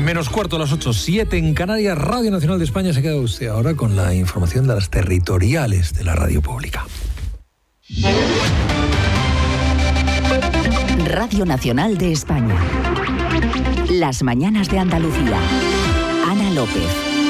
Menos cuarto a las 8:07 en Canarias, Radio Nacional de España. Se queda usted ahora con la información de las territoriales de la radio pública. Radio Nacional de España. Las mañanas de Andalucía. Ana López.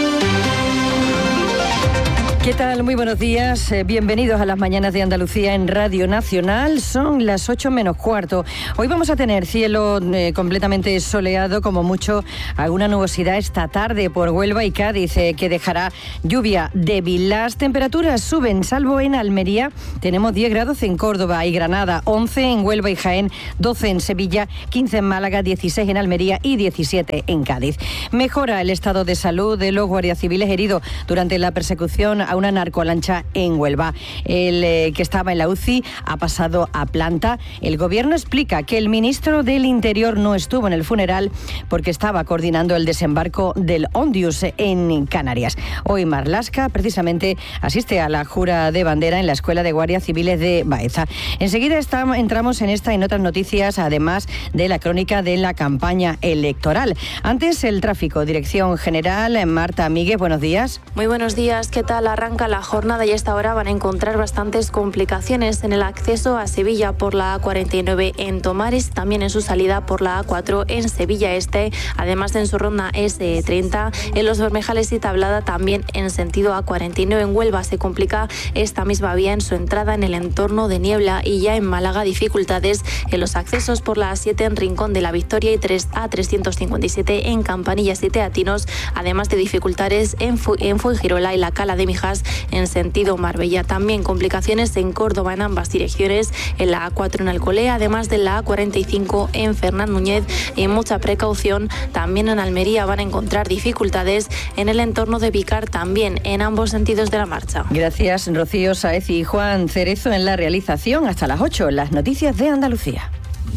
¿Qué tal? Muy buenos días. Bienvenidos a las mañanas de Andalucía en Radio Nacional. Son las 8 menos cuarto. Hoy vamos a tener cielo completamente soleado, como mucho alguna nubosidad esta tarde por Huelva y Cádiz, que dejará lluvia débil. Las temperaturas suben, salvo en Almería. Tenemos 10 grados en Córdoba y Granada, 11 en Huelva y Jaén, 12 en Sevilla, 15 en Málaga, 16 en Almería y 17 en Cádiz. Mejora el estado de salud de los guardias civiles heridos durante la persecución a una narcolancha en Huelva. El que estaba en la UCI ha pasado a planta. El gobierno explica que el ministro del Interior no estuvo en el funeral porque estaba coordinando el desembarco del Ondius en Canarias. Hoy Marlaska precisamente asiste a la jura de bandera en la Escuela de Guardias Civiles de Baeza. Enseguida entramos en esta y en otras noticias, además de la crónica de la campaña electoral. Antes, el tráfico. Dirección General, Marta Míguez, buenos días. Muy buenos días. ¿Qué tal? Arranca la jornada y a esta hora van a encontrar bastantes complicaciones en el acceso a Sevilla por la A49 en Tomares, también en su salida por la A4 en Sevilla Este, además de en su ronda S30, en Los Bermejales y Tablada, también en sentido A49. En Huelva se complica esta misma vía en su entrada en el entorno de Niebla, y ya en Málaga dificultades en los accesos por la A7 en Rincón de la Victoria y A357 en Campanillas y Teatinos, además de dificultades en Fuengirola y la Cala de Mijas en sentido Marbella. También complicaciones en Córdoba en ambas direcciones, en la A4 en Alcolea, además de la A45 en Fernán Núñez. Y mucha precaución también en Almería, van a encontrar dificultades en el entorno de Vicar, también en ambos sentidos de la marcha. Gracias, Rocío Sáez y Juan Cerezo en la realización. Hasta las 8, las noticias de Andalucía.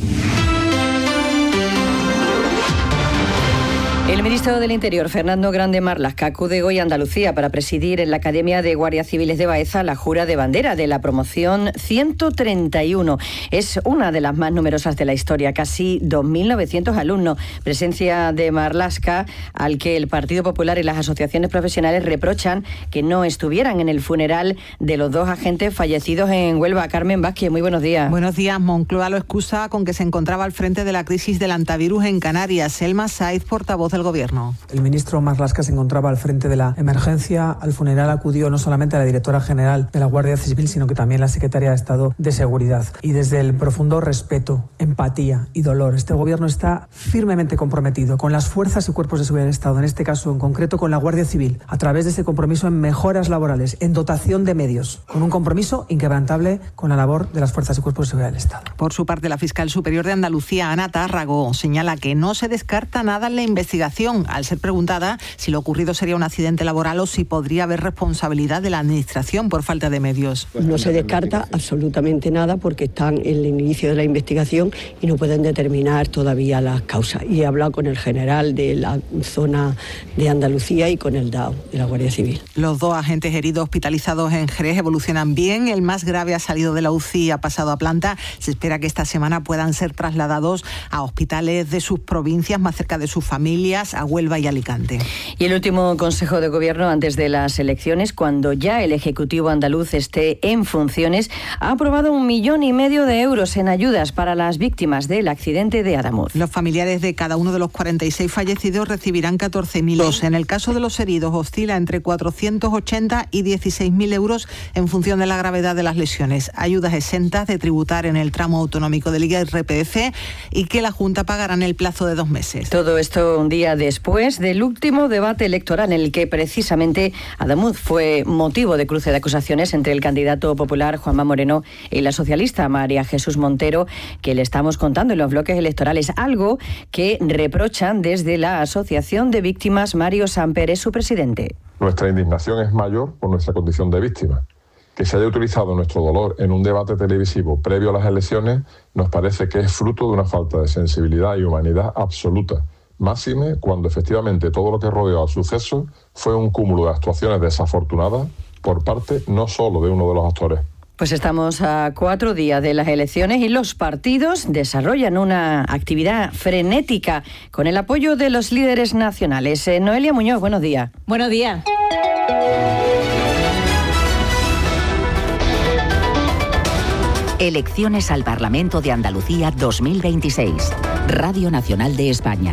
El ministro del Interior, Fernando Grande Marlaska, acude hoy a Andalucía para presidir en la Academia de Guardias Civiles de Baeza la jura de bandera de la promoción 131. Es una de las más numerosas de la historia, casi 2.900 alumnos. Presencia de Marlaska, al que el Partido Popular y las asociaciones profesionales reprochan que no estuvieran en el funeral de los dos agentes fallecidos en Huelva. Carmen Vázquez, muy buenos días. Buenos días. Moncloa lo excusa con que se encontraba al frente de la crisis del antivirus en Canarias. Selma Saiz, portavoz del Gobierno. El ministro Marlaska se encontraba al frente de la emergencia. Al funeral acudió no solamente la directora general de la Guardia Civil, sino que también la secretaria de Estado de Seguridad. Y desde el profundo respeto, empatía y dolor, este Gobierno está firmemente comprometido con las fuerzas y cuerpos de seguridad del Estado, en este caso en concreto con la Guardia Civil, a través de ese compromiso en mejoras laborales, en dotación de medios, con un compromiso inquebrantable con la labor de las fuerzas y cuerpos de seguridad del Estado. Por su parte, la fiscal superior de Andalucía, Ana Tárrago, señala que no se descarta nada en la investigación, al ser preguntada si lo ocurrido sería un accidente laboral o si podría haber responsabilidad de la Administración por falta de medios. No se descarta absolutamente nada porque están en el inicio de la investigación y no pueden determinar todavía las causas. Y he hablado con el general de la zona de Andalucía y con el DAO de la Guardia Civil. Los dos agentes heridos hospitalizados en Jerez evolucionan bien. El más grave ha salido de la UCI y ha pasado a planta. Se espera que esta semana puedan ser trasladados a hospitales de sus provincias más cerca de sus familias, a Huelva y Alicante. Y el último Consejo de Gobierno antes de las elecciones, cuando ya el Ejecutivo andaluz esté en funciones, ha aprobado 1,5 millones de euros en ayudas para las víctimas del accidente de Adamuz. Los familiares de cada uno de los 46 fallecidos recibirán 14.000 euros. En el caso de los heridos oscila entre 480 y 16.000 euros en función de la gravedad de las lesiones. Ayudas exentas de tributar en el tramo autonómico del IRPF y que la Junta pagará en el plazo de 2 meses. Todo esto un día después del último debate electoral en el que precisamente Adamuz fue motivo de cruce de acusaciones entre el candidato popular Juanma Moreno y la socialista María Jesús Montero, que le estamos contando en los bloques electorales, algo que reprochan desde la Asociación de Víctimas. Mario Samper es su presidente. Nuestra indignación es mayor por nuestra condición de víctima. Que se haya utilizado nuestro dolor en un debate televisivo previo a las elecciones nos parece que es fruto de una falta de sensibilidad y humanidad absoluta. Máxime cuando efectivamente todo lo que rodeó al suceso fue un cúmulo de actuaciones desafortunadas por parte no solo de uno de los actores, Pues estamos a 4 días de las elecciones y los partidos desarrollan una actividad frenética con el apoyo de los líderes nacionales. Noelia Muñoz, buenos días. Buenos días. Elecciones al Parlamento de Andalucía 2026. Radio Nacional de España.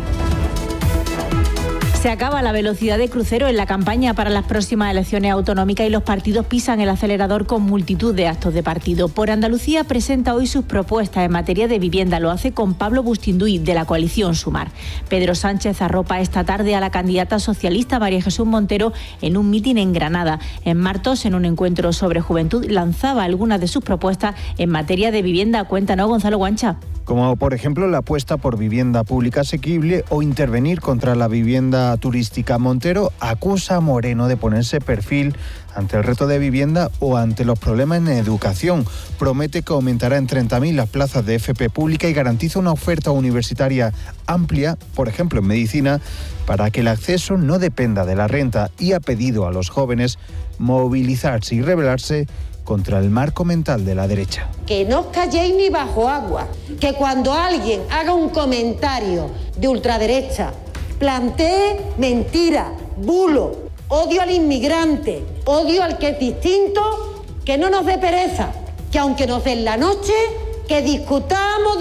Se acaba la velocidad de crucero en la campaña para las próximas elecciones autonómicas y los partidos pisan el acelerador con multitud de actos de partido. Por Andalucía presenta hoy sus propuestas en materia de vivienda. Lo hace con Pablo Bustinduy, de la coalición Sumar. Pedro Sánchez arropa esta tarde a la candidata socialista María Jesús Montero en un mitin en Granada. En Martos, en un encuentro sobre juventud, lanzaba algunas de sus propuestas en materia de vivienda. Cuéntanos, Gonzalo Guancha. Como por ejemplo la apuesta por vivienda pública asequible o intervenir contra la vivienda turística. Montero acusa a Moreno de ponerse perfil ante el reto de vivienda o ante los problemas en educación. Promete que aumentará en 30.000 las plazas de FP pública y garantiza una oferta universitaria amplia, por ejemplo en medicina, para que el acceso no dependa de la renta, y ha pedido a los jóvenes movilizarse y rebelarse contra el marco mental de la derecha. Que no os calléis ni bajo agua, que cuando alguien haga un comentario de ultraderecha, plantee mentira, bulo, odio al inmigrante, odio al que es distinto, que no nos dé pereza, que aunque nos den la noche, que discutamos,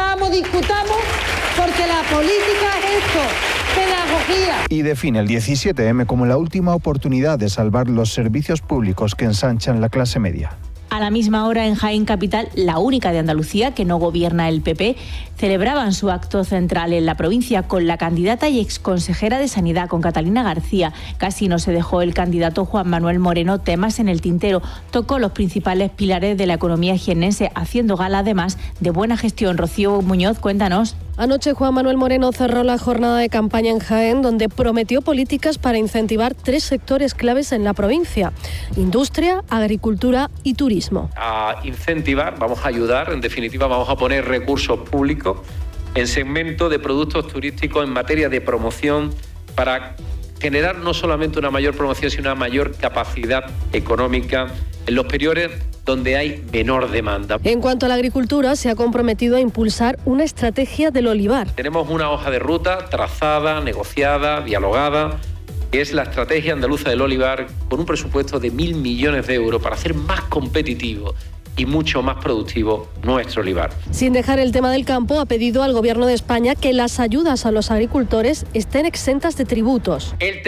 porque la política es esto. Pedagogía. Y define el 17M como la última oportunidad de salvar los servicios públicos que ensanchan la clase media. A la misma hora, en Jaén Capital, la única de Andalucía que no gobierna el PP, celebraban su acto central en la provincia con la candidata y exconsejera de Sanidad, con Catalina García. Casi no se dejó el candidato Juan Manuel Moreno temas en el tintero. Tocó los principales pilares de la economía jiennense, haciendo gala además de buena gestión. Rocío Muñoz, cuéntanos. Anoche Juan Manuel Moreno cerró la jornada de campaña en Jaén, donde prometió políticas para incentivar 3 sectores claves en la provincia: industria, agricultura y turismo. A incentivar, vamos a ayudar, en definitiva vamos a poner recursos públicos en segmento de productos turísticos en materia de promoción para generar no solamente una mayor promoción, sino una mayor capacidad económica en los periodos donde hay menor demanda. En cuanto a la agricultura, se ha comprometido a impulsar una estrategia del olivar. Tenemos una hoja de ruta trazada, negociada, dialogada, que es la estrategia andaluza del olivar, con un presupuesto de 1.000 millones de euros para hacer más competitivo y mucho más productivo nuestro olivar. Sin dejar el tema del campo, ha pedido al Gobierno de España que las ayudas a los agricultores estén exentas de tributos. El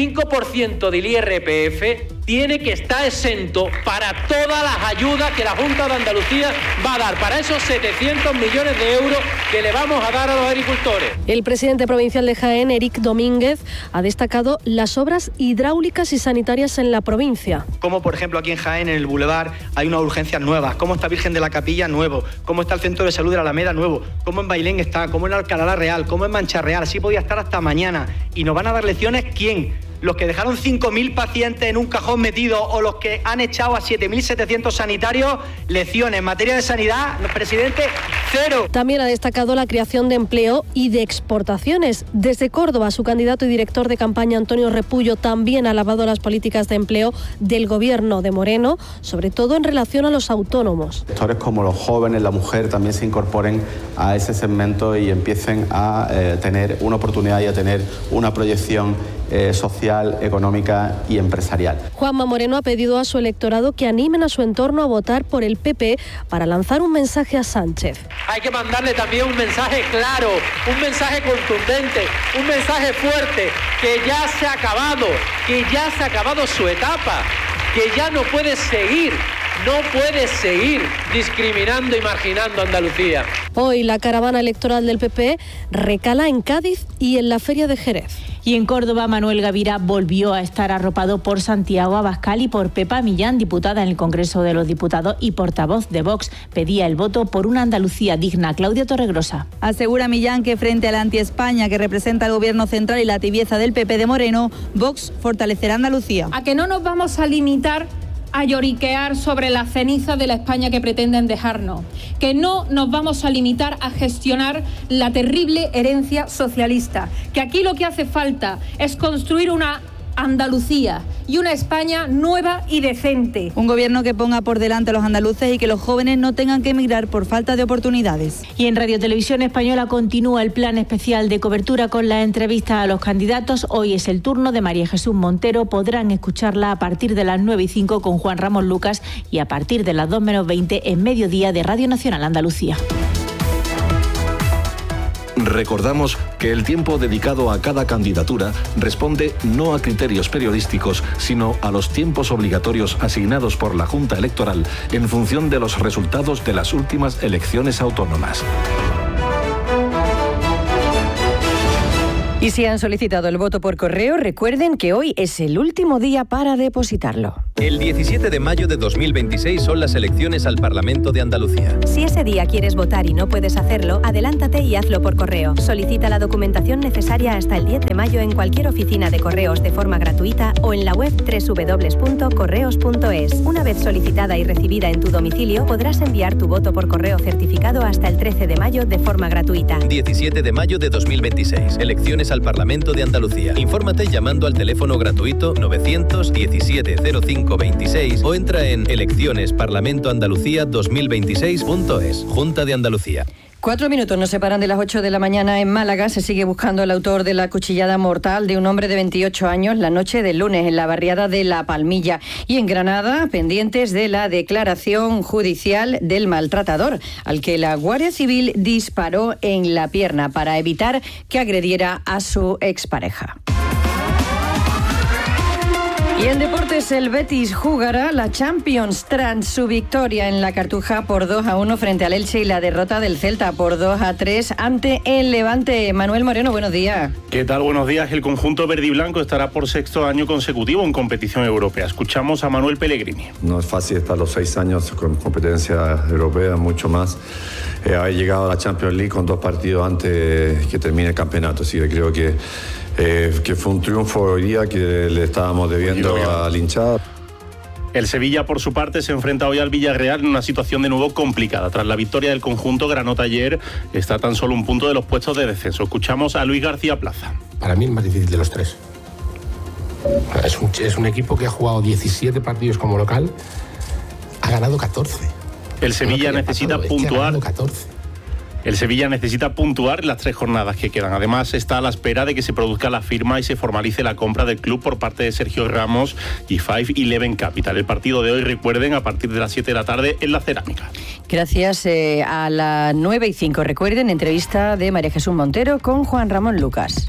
35% del IRPF tiene que estar exento para todas las ayudas que la Junta de Andalucía va a dar, para esos 700 millones de euros que le vamos a dar a los agricultores. El presidente provincial de Jaén, Eric Domínguez, ha destacado las obras hidráulicas y sanitarias en la provincia. Como por ejemplo aquí en Jaén, en el Boulevard, hay unas urgencias nuevas. Cómo está Virgen de la Capilla, nuevo. Cómo está el Centro de Salud de la Alameda, nuevo. Cómo en Bailén está, cómo en Alcalá Real, cómo en Mancha Real. Así podía estar hasta mañana. Y nos van a dar lecciones, ¿quién? ¿Los que dejaron 5.000 pacientes en un cajón metido o los que han echado a 7.700 sanitarios? Lecciones en materia de sanidad, presidente, cero. También ha destacado la creación de empleo y de exportaciones. Desde Córdoba, su candidato y director de campaña, Antonio Repullo, también ha alabado las políticas de empleo del gobierno de Moreno, sobre todo en relación a los autónomos. Sectores como los jóvenes, la mujer, también se incorporen a ese segmento y empiecen a tener una oportunidad y a tener una proyección social, económica y empresarial. Juanma Moreno ha pedido a su electorado que animen a su entorno a votar por el PP para lanzar un mensaje a Sánchez. Hay que mandarle también un mensaje claro, un mensaje contundente, un mensaje fuerte, que ya se ha acabado su etapa, que ya no puede seguir discriminando y marginando a Andalucía. Hoy la caravana electoral del PP recala en Cádiz y en la Feria de Jerez. Y en Córdoba, Manuel Gavira volvió a estar arropado por Santiago Abascal y por Pepa Millán, diputada en el Congreso de los Diputados y portavoz de Vox. Pedía el voto por una Andalucía digna. Claudia Torregrosa. Asegura Millán que frente a la anti-España que representa el Gobierno central y la tibieza del PP de Moreno, Vox fortalecerá Andalucía. A que no nos vamos a limitar a lloriquear sobre la ceniza de la España que pretenden dejarnos, que no nos vamos a limitar a gestionar la terrible herencia socialista, que aquí lo que hace falta es construir una Andalucía y una España nueva y decente. Un gobierno que ponga por delante a los andaluces y que los jóvenes no tengan que emigrar por falta de oportunidades. Y en Radio Televisión Española continúa el plan especial de cobertura con la entrevista a los candidatos. Hoy es el turno de María Jesús Montero. Podrán escucharla a partir de las 9:05 con Juan Ramón Lucas y a partir de las 2:20 en Mediodía de Radio Nacional Andalucía. Recordamos que el tiempo dedicado a cada candidatura responde no a criterios periodísticos, sino a los tiempos obligatorios asignados por la Junta Electoral en función de los resultados de las últimas elecciones autónomas. Y si han solicitado el voto por correo, recuerden que hoy es el último día para depositarlo. El 17 de mayo de 2026 son las elecciones al Parlamento de Andalucía. Si ese día quieres votar y no puedes hacerlo, adelántate y hazlo por correo. Solicita la documentación necesaria hasta el 10 de mayo en cualquier oficina de correos de forma gratuita o en la web www.correos.es. Una vez solicitada y recibida en tu domicilio, podrás enviar tu voto por correo certificado hasta el 13 de mayo de forma gratuita. 17 de mayo de 2026. Elecciones al Parlamento de Andalucía. Infórmate llamando al teléfono gratuito 917 0526 o entra en eleccionesparlamentoandalucía2026.es. Junta de Andalucía. 4 minutos nos separan de las 8 de la mañana en Málaga. Se sigue buscando al autor de la cuchillada mortal de un hombre de 28 años la noche del lunes en la barriada de La Palmilla. Y en Granada, pendientes de la declaración judicial del maltratador, al que la Guardia Civil disparó en la pierna para evitar que agrediera a su expareja. Y en deportes, el Betis jugará la Champions tras su victoria en la Cartuja por 2-1 frente al Elche y la derrota del Celta por 2-3 ante el Levante. Manuel Moreno, buenos días. ¿Qué tal? Buenos días. El conjunto verde y blanco estará por 6º año consecutivo en competición europea. Escuchamos a Manuel Pellegrini. No es fácil estar los 6 años con competencia europea, mucho más. Haber llegado a la Champions League con 2 partidos antes que termine el campeonato. Así que creo que fue un triunfo hoy día que le estábamos debiendo al hinchada. El Sevilla, por su parte, se enfrenta hoy al Villarreal en una situación de nuevo complicada. Tras la victoria del conjunto granota ayer, está tan solo un punto de los puestos de descenso. Escuchamos a Luis García Plaza. Para mí el más difícil de los 3. Es un equipo que ha jugado 17 partidos como local, ha ganado 14. El Sevilla necesita puntuar. El Sevilla necesita puntuar las 3 jornadas que quedan. Además, está a la espera de que se produzca la firma y se formalice la compra del club por parte de Sergio Ramos y 5-11 Capital. El partido de hoy, recuerden, a partir de las 7 de la tarde en la Cerámica. Gracias. A las 9:05, recuerden, entrevista de María Jesús Montero con Juan Ramón Lucas.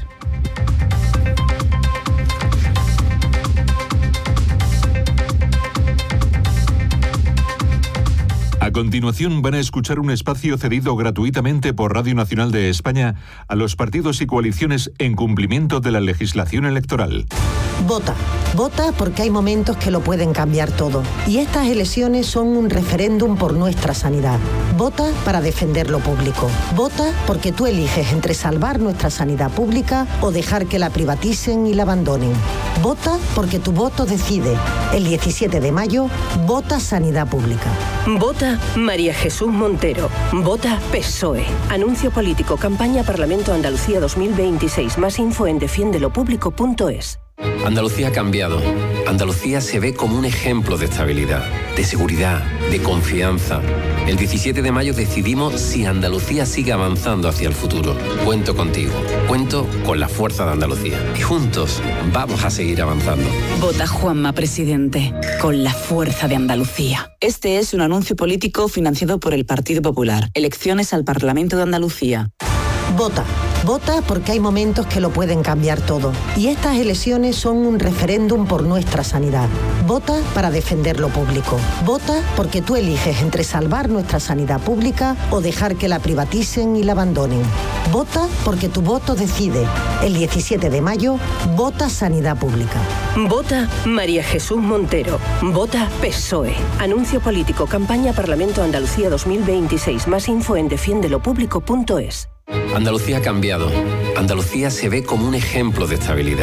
A continuación van a escuchar un espacio cedido gratuitamente por Radio Nacional de España a los partidos y coaliciones en cumplimiento de la legislación electoral. Vota. Vota porque hay momentos que lo pueden cambiar todo. Y estas elecciones son un referéndum por nuestra sanidad. Vota para defender lo público. Vota porque tú eliges entre salvar nuestra sanidad pública o dejar que la privaticen y la abandonen. Vota porque tu voto decide. El 17 de mayo, vota Sanidad Pública. Vota María Jesús Montero. Vota PSOE. Anuncio político. Campaña Parlamento Andalucía 2026. Más info en defiendelopublico.es. Andalucía ha cambiado. Andalucía se ve como un ejemplo de estabilidad, de seguridad, de confianza. El 17 de mayo decidimos si Andalucía sigue avanzando hacia el futuro. Cuento contigo. Cuento con la fuerza de Andalucía. Y juntos vamos a seguir avanzando. Vota Juanma Presidente, con la fuerza de Andalucía. Este es un anuncio político financiado por el Partido Popular. Elecciones al Parlamento de Andalucía. Vota. Vota porque hay momentos que lo pueden cambiar todo. Y estas elecciones son un referéndum por nuestra sanidad. Vota para defender lo público. Vota porque tú eliges entre salvar nuestra sanidad pública o dejar que la privaticen y la abandonen. Vota porque tu voto decide. El 17 de mayo, vota Sanidad Pública. Vota María Jesús Montero. Vota PSOE. Anuncio político. Campaña Parlamento Andalucía 2026. Más info en defiendelopublico.es. Andalucía ha cambiado. Andalucía se ve como un ejemplo de estabilidad,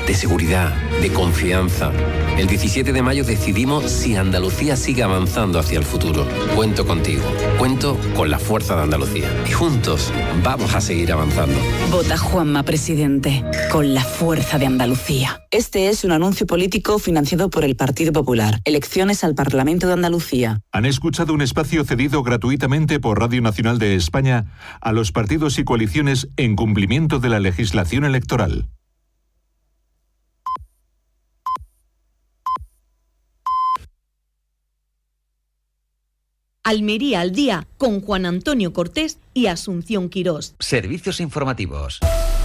de seguridad, de confianza. El 17 de mayo decidimos si Andalucía sigue avanzando hacia el futuro. Cuento contigo, cuento con la fuerza de Andalucía. Y juntos vamos a seguir avanzando. Vota Juanma, presidente, con la fuerza de Andalucía. Este es un anuncio político financiado por el Partido Popular. Elecciones al Parlamento de Andalucía. Han escuchado un espacio cedido gratuitamente por Radio Nacional de España a los partidos y coaliciones en cumplimiento de la legislación electoral. Almería al día con Juan Antonio Cortés y Asunción Quirós. Servicios informativos.